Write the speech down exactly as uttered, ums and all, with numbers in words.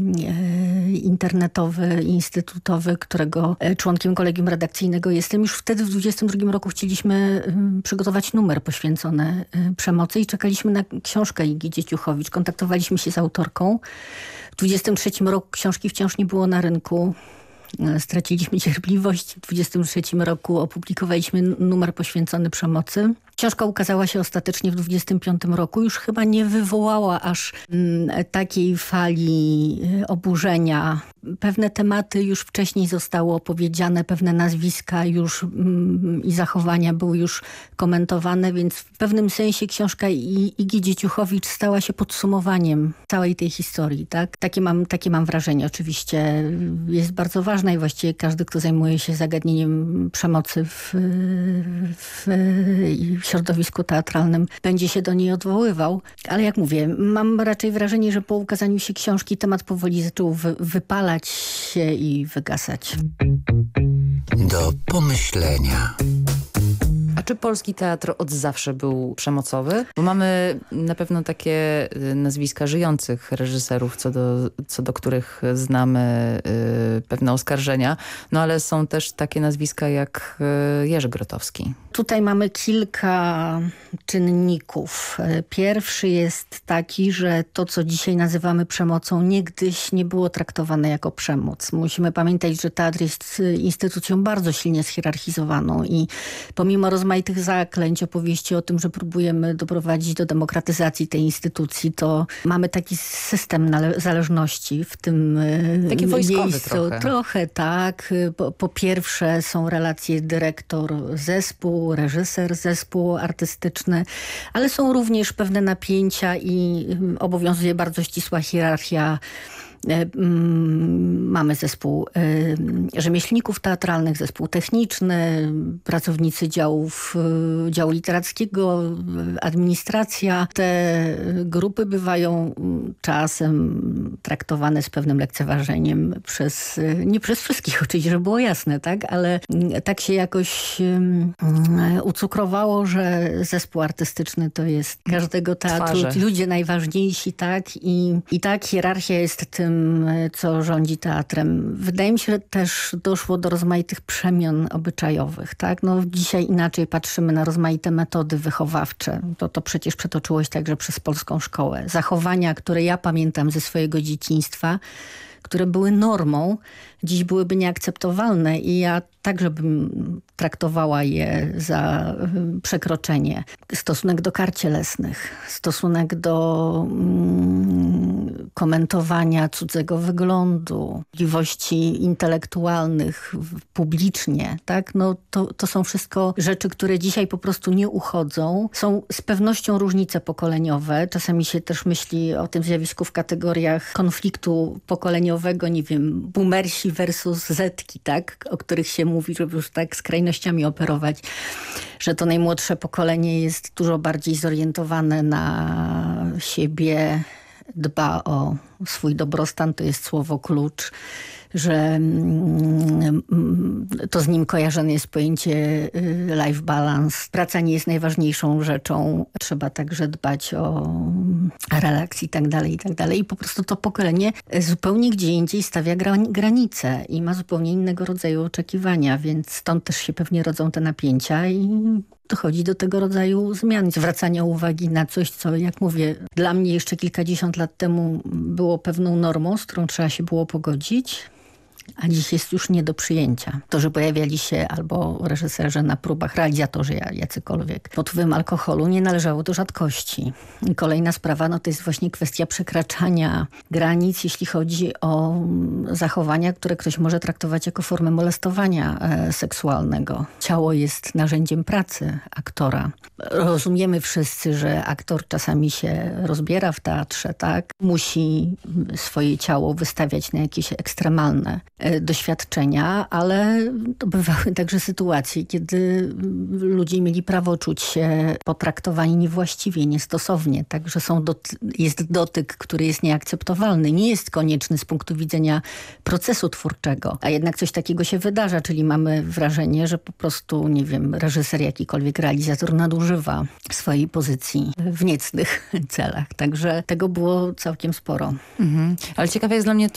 internetowy, instytutowy, którego członkiem kolegium redakcyjnego jestem. Już wtedy w dwudziestym drugim roku chcieliśmy przygotować numer poświęcony przemocy i czekaliśmy na książkę Igi Dzieciuchowicz. Kontaktowaliśmy się z autorką. W dwudziestym trzecim roku książki wciąż nie było na rynku. Straciliśmy cierpliwość. W dwudziestym trzecim roku opublikowaliśmy numer poświęcony przemocy. Książka ukazała się ostatecznie w dwudziestym piątym roku. Już chyba nie wywołała aż m, takiej fali oburzenia. Pewne tematy już wcześniej zostały opowiedziane, pewne nazwiska już m, i zachowania były już komentowane, więc w pewnym sensie książka I, Igi Dzieciuchowicz stała się podsumowaniem całej tej historii. Tak? Takie mam, takie mam wrażenie. Oczywiście jest bardzo ważna i właściwie każdy, kto zajmuje się zagadnieniem przemocy w, w, w środowisku teatralnym, będzie się do niej odwoływał. Ale jak mówię, mam raczej wrażenie, że po ukazaniu się książki temat powoli zaczął wy, wypalać się i wygasać. Do pomyślenia. A czy polski teatr od zawsze był przemocowy? Bo mamy na pewno takie nazwiska żyjących reżyserów, co do, co do których znamy y, pewne oskarżenia, no ale są też takie nazwiska jak y, Jerzy Grotowski. Tutaj mamy kilka czynników. Pierwszy jest taki, że to, co dzisiaj nazywamy przemocą, niegdyś nie było traktowane jako przemoc. Musimy pamiętać, że teatr jest instytucją bardzo silnie zhierarchizowaną i pomimo rozmaitych zaklęć, opowieści o tym, że próbujemy doprowadzić do demokratyzacji tej instytucji, to mamy taki system zależności w tym Taki wojskowy miejscu. trochę. Trochę tak. Po, po pierwsze są relacje dyrektor-zespół, reżyser, zespół artystyczny, ale są również pewne napięcia i obowiązuje bardzo ścisła hierarchia. Mamy zespół rzemieślników teatralnych, zespół techniczny, pracownicy działów, działu literackiego, administracja. Te grupy bywają czasem traktowane z pewnym lekceważeniem przez, nie przez wszystkich oczywiście, żeby było jasne, tak? Ale tak się jakoś ucukrowało, że zespół artystyczny to jest każdego teatru Twarze. Ludzie najważniejsi, tak? I, i tak hierarchia jest tym, co rządzi teatrem. Wydaje mi się, że też doszło do rozmaitych przemian obyczajowych. Tak? No, dzisiaj inaczej patrzymy na rozmaite metody wychowawcze. To, to przecież przetoczyło się także przez polską szkołę. Zachowania, które ja pamiętam ze swojego dzieciństwa, które były normą, dziś byłyby nieakceptowalne i ja także bym traktowała je za przekroczenie. Stosunek do kar cielesnych, stosunek do mm, komentowania cudzego wyglądu, możliwości intelektualnych publicznie, tak? No to, to są wszystko rzeczy, które dzisiaj po prostu nie uchodzą. Są z pewnością różnice pokoleniowe. Czasami się też myśli o tym zjawisku w kategoriach konfliktu pokoleniowego, nie wiem, boomersi versus zetki, tak? O których się mówi, żeby już tak skrajnościami operować, że to najmłodsze pokolenie jest dużo bardziej zorientowane na siebie, dba o swój dobrostan, to jest słowo klucz, że to z nim kojarzone jest pojęcie life balance. Praca nie jest najważniejszą rzeczą. Trzeba także dbać o relaks i tak dalej, i tak dalej. I po prostu to pokolenie zupełnie gdzie indziej stawia granice i ma zupełnie innego rodzaju oczekiwania, więc stąd też się pewnie rodzą te napięcia i dochodzi do tego rodzaju zmian. Zwracania uwagi na coś, co, jak mówię, dla mnie jeszcze kilkadziesiąt lat temu było pewną normą, z którą trzeba się było pogodzić, a dziś jest już nie do przyjęcia. To, że pojawiali się albo reżyserzy na próbach, realizatorzy jacykolwiek pod wpływem alkoholu, nie należało do rzadkości. I kolejna sprawa, no to jest właśnie kwestia przekraczania granic, jeśli chodzi o zachowania, które ktoś może traktować jako formę molestowania e, seksualnego. Ciało jest narzędziem pracy aktora. Rozumiemy wszyscy, że aktor czasami się rozbiera w teatrze, tak? Musi swoje ciało wystawiać na jakieś ekstremalne doświadczenia, ale to bywały także sytuacje, kiedy ludzie mieli prawo czuć się potraktowani niewłaściwie, niestosownie. Także są doty- jest dotyk, który jest nieakceptowalny. Nie jest konieczny z punktu widzenia procesu twórczego. A jednak coś takiego się wydarza, czyli mamy wrażenie, że po prostu, nie wiem, reżyser, jakikolwiek realizator nadużywa swojej pozycji w niecnych celach. Także tego było całkiem sporo. Mhm. Ale ciekawe jest dla mnie to,